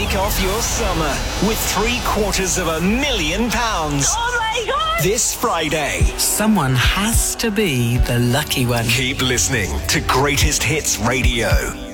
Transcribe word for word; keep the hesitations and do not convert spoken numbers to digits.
Kick off your summer with three quarters of a million pounds. Oh my God! This Friday. Someone has to be the lucky one. Keep listening to Greatest Hits Radio.